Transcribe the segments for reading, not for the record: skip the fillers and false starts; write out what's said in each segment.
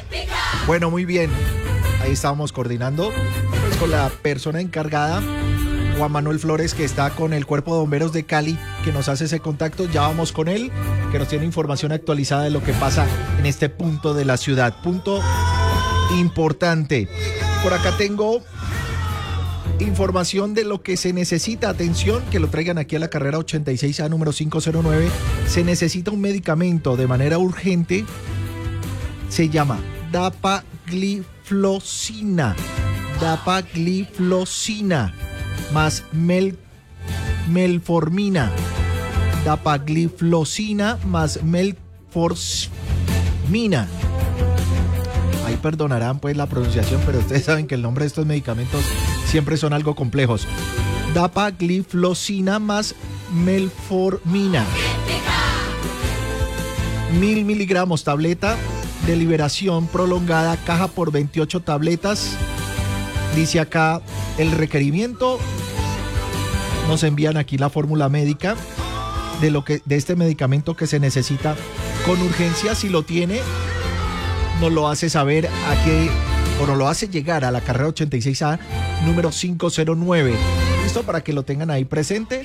Bueno, muy bien. Ahí estábamos coordinando pues, con la persona encargada, Juan Manuel Flores, que está con el Cuerpo de Bomberos de Cali, que nos hace ese contacto. Ya vamos con él, que nos tiene información actualizada de lo que pasa en este punto de la ciudad. Punto importante. Por acá tengo información de lo que se necesita. Atención, que lo traigan aquí a la carrera 86A número 509. Se necesita un medicamento de manera urgente. Se llama dapagliflozina. Dapagliflozina más melformina. Dapagliflozina más melformina. Ahí perdonarán pues la pronunciación, pero ustedes saben que el nombre de estos medicamentos siempre son algo complejos. Dapagliflozina más melformina. 1000 miligramos, tableta de liberación prolongada, caja por 28 tabletas. Dice acá el requerimiento. Nos envían aquí la fórmula médica de este medicamento que se necesita con urgencia. Si lo tiene, nos lo hace saber o nos lo hace llegar a la carrera 86A número 509. ¿Listo? Para que lo tengan ahí presente.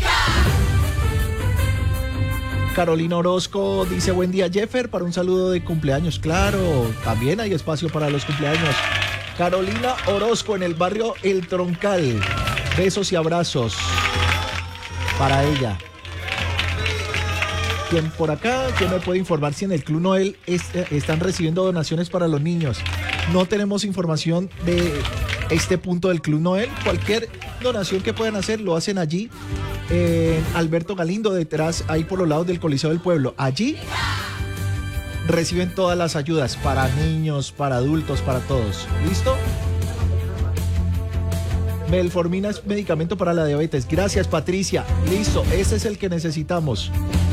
Carolina Orozco dice: buen día, Jeffer, para un saludo de cumpleaños. Claro, también hay espacio para los cumpleaños. Carolina Orozco en el barrio El Troncal. Besos y abrazos para ella. ¿Quién por acá? ¿Quién me puede informar si en el Club Noel están recibiendo donaciones para los niños? No tenemos información de este punto del Club Noel. Cualquier donación que puedan hacer, lo hacen allí. Alberto Galindo, detrás, ahí por los lados del Coliseo del Pueblo. Allí reciben todas las ayudas para niños, para adultos, para todos. ¿Listo? Melformina es medicamento para la diabetes. Gracias, Patricia. Listo, ese es el que necesitamos.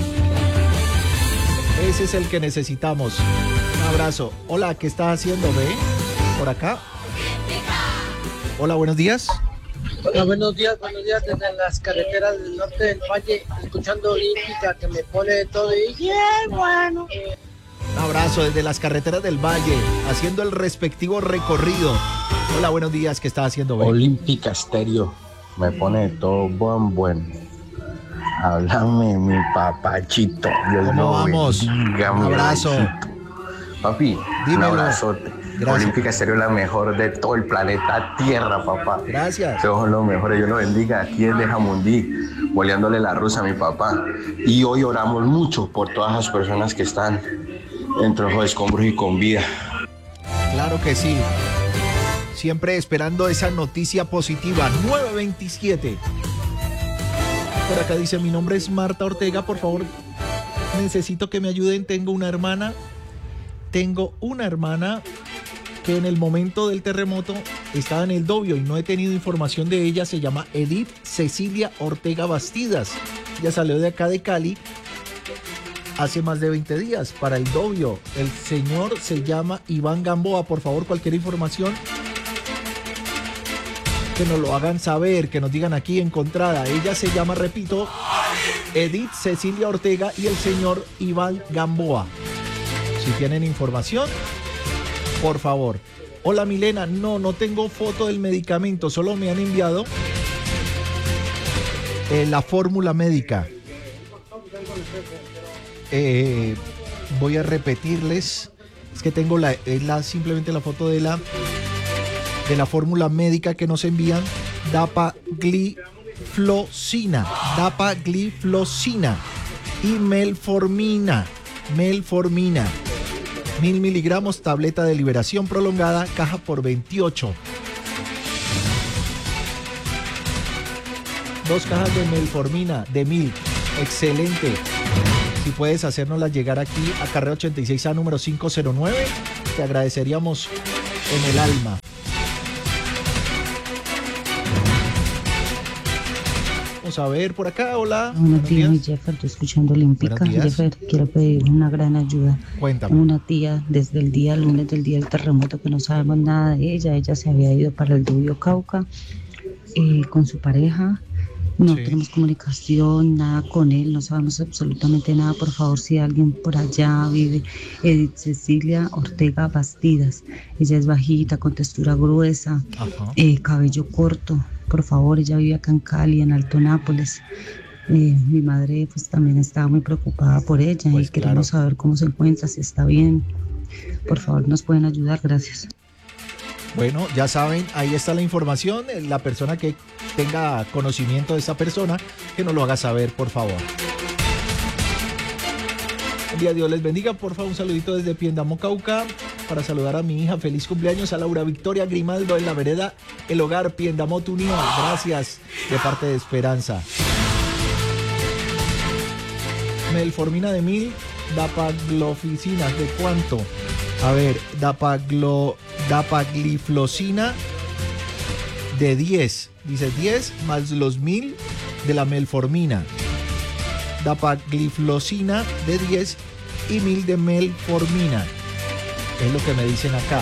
Ese es el que necesitamos. Un abrazo. Hola, ¿qué estás haciendo, ve? Por acá. Hola, buenos días. Hola, buenos días desde las carreteras del norte del valle, escuchando Olímpica, que me pone de todo y bien bueno. Un abrazo desde las carreteras del valle, haciendo el respectivo recorrido. Hola, buenos días, ¿qué estás haciendo, ve? Olímpica Estéreo, me pone de todo bueno. Háblame, mi papachito. Dios ¿Cómo vamos? Bendiga, un abrazo. Papi, dímelo. Un abrazote. Gracias. Olímpica Estéreo es la mejor de todo el planeta Tierra, papá. Gracias. Son los mejores, Dios los bendiga. Aquí es de Jamundí, boleándole la rusa a mi papá. Y hoy oramos mucho por todas las personas que están entre los escombros y con vida. Claro que sí. Siempre esperando esa noticia positiva. 927. Por acá dice: mi nombre es Marta Ortega, por favor, necesito que me ayuden. Tengo una hermana que en el momento del terremoto estaba en el Dobio y no he tenido información de ella. Se llama Edith Cecilia Ortega Bastidas. Ella salió de acá de Cali hace más de 20 días para el Dobio. El señor se llama Iván Gamboa. Por favor, cualquier información que nos lo hagan saber, que nos digan aquí encontrada. Ella se llama, repito, Edith Cecilia Ortega y el señor Iván Gamboa. Si tienen información, por favor. Hola, Milena, no tengo foto del medicamento, solo me han enviado la fórmula médica. Voy a repetirles, es que tengo simplemente la foto de la fórmula médica que nos envían. Dapagliflozina y melformina. 1000 miligramos, tableta de liberación prolongada, caja por 28. 2 cajas de melformina de 1000. Excelente. Si puedes hacérnosla llegar aquí a carrera 86A número 509, te agradeceríamos en el alma. Vamos a ver por acá, hola. Buenos días, mi Jeffer, estoy escuchando Olímpica. Jeffer, quiero pedir una gran ayuda. Cuéntame. Tengo una tía desde el día lunes del día del terremoto que no sabemos nada de ella. Ella se había ido para el Dobio Cauca con su pareja No Sí. tenemos comunicación, nada con él, no sabemos absolutamente nada. Por favor, si alguien por allá vive, Edith Cecilia Ortega Bastidas. Ella es bajita, con textura gruesa, Ajá. cabello corto. Por favor, ella vive acá en Cali, en Alto Nápoles. Mi madre pues también estaba muy preocupada por ella Pues y queremos claro. saber cómo se encuentra, si está bien. Por favor, nos pueden ayudar, gracias. Bueno, ya saben, ahí está la información. La persona que tenga conocimiento de esa persona, que nos lo haga saber, por favor. Un día, Dios les bendiga. Por favor, un saludito desde Piendamó, Cauca, para saludar a mi hija. Feliz cumpleaños a Laura Victoria Grimaldo en la vereda El Hogar, Piendamó, Unión. Gracias, de parte de Esperanza. Melformina de 1000, dapagliflozina, ¿de cuánto? A ver, dapagliflozina de 10. Dice 10 más los 1000 de la melformina. Dapagliflozina de 10 y 1000 de melformina. Es lo que me dicen acá.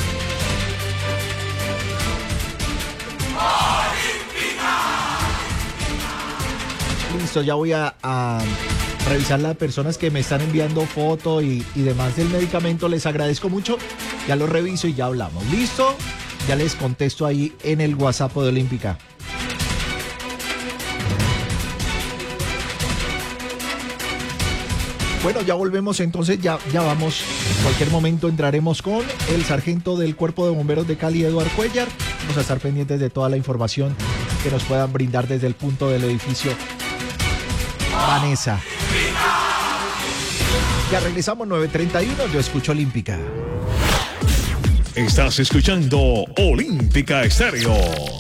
Listo, ya voy a revisar las personas que me están enviando foto y demás del medicamento. Les agradezco mucho. Ya lo reviso y ya hablamos. ¿Listo? Ya les contesto ahí en el WhatsApp de Olímpica. Bueno, ya volvemos entonces, ya vamos. En cualquier momento entraremos con el sargento del Cuerpo de Bomberos de Cali, Eduardo Cuellar. Vamos a estar pendientes de toda la información que nos puedan brindar desde el punto del edificio Vanessa. Ya regresamos, 9:31, yo escucho Olímpica. Estás escuchando Olímpica Estéreo.